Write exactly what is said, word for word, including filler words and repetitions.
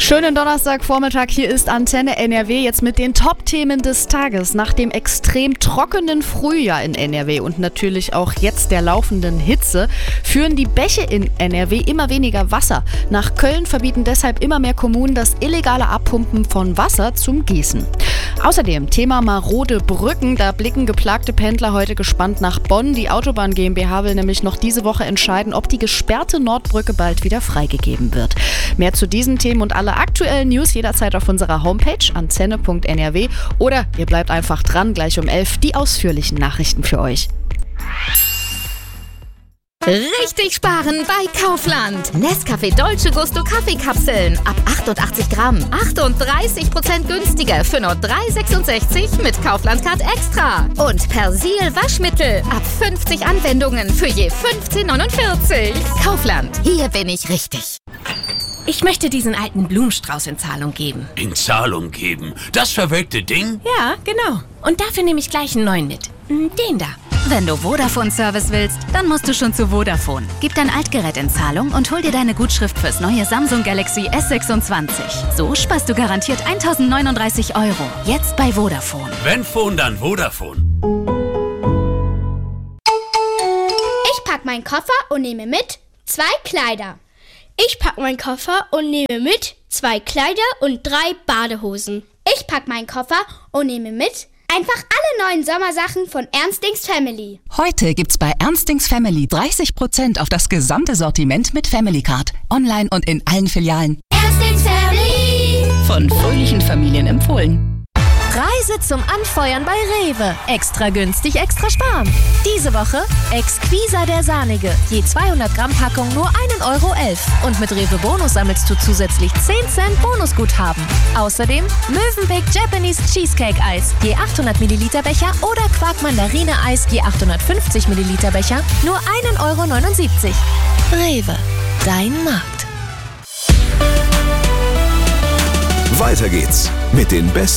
Schönen Donnerstagvormittag, hier ist Antenne N R W jetzt mit den Top-Themen des Tages. Nach dem extrem trockenen Frühjahr in N R W und natürlich auch jetzt der laufenden Hitze führen die Bäche in N R W immer weniger Wasser. Nach Köln verbieten deshalb immer mehr Kommunen das illegale Abpumpen von Wasser zum Gießen. Außerdem Thema marode Brücken, da blicken geplagte Pendler heute gespannt nach Bonn. Die Autobahn GmbH will nämlich noch diese Woche entscheiden, ob die gesperrte Nordbrücke bald wieder freigegeben wird. Mehr zu diesen Themen und alle aktuellen News jederzeit auf unserer Homepage antenne punkt n r w oder ihr bleibt einfach dran, gleich um elf die ausführlichen Nachrichten für euch. Richtig sparen bei Kaufland. Nescafé Dolce Gusto Kaffeekapseln ab achtundachtzig Gramm. achtunddreißig Prozent günstiger für nur drei sechsundsechzig mit Kaufland Card Extra. Und Persil Waschmittel ab fünfzig Anwendungen für je fünfzehn neunundvierzig. Kaufland, hier bin ich richtig. Ich möchte diesen alten Blumenstrauß in Zahlung geben. In Zahlung geben? Das verwelkte Ding? Ja, genau. Und dafür nehme ich gleich einen neuen mit. Den da. Wenn du Vodafone-Service willst, dann musst du schon zu Vodafone. Gib dein Altgerät in Zahlung und hol dir deine Gutschrift fürs neue Samsung Galaxy S sechsundzwanzig. So sparst du garantiert eintausendneununddreißig Euro. Jetzt bei Vodafone. Wenn Phone, dann Vodafone. Ich pack meinen Koffer und nehme mit zwei Kleider. Ich pack meinen Koffer und nehme mit zwei Kleider und drei Badehosen. Ich pack meinen Koffer und nehme mit einfach alle neuen Sommersachen von Ernstings Family. Heute gibt's bei Ernstings Family dreißig Prozent auf das gesamte Sortiment mit Family Card. Online und in allen Filialen. Ernstings Family. Von fröhlichen Familien empfohlen. Preise zum Anfeuern bei Rewe. Extra günstig, extra sparen. Diese Woche Exquisa der Sahnige. Je zweihundert Gramm Packung nur ein Euro elf. Und mit Rewe Bonus sammelst du zusätzlich zehn Cent Bonusguthaben. Außerdem Mövenpick Japanese Cheesecake Eis. Je achthundert Milliliter Becher oder Quark Mandarine Eis. Je achthundertfünfzig Milliliter Becher. Nur ein Euro neunundsiebzig. Rewe. Dein Markt. Weiter geht's mit den besten